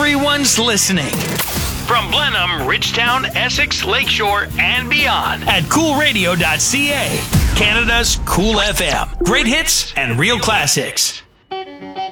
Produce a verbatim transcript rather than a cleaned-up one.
Everyone's listening. From Blenheim, Ridgetown, Essex, Lakeshore, and beyond at cool radio dot c a. Canada's Cool F M. Great hits and real classics.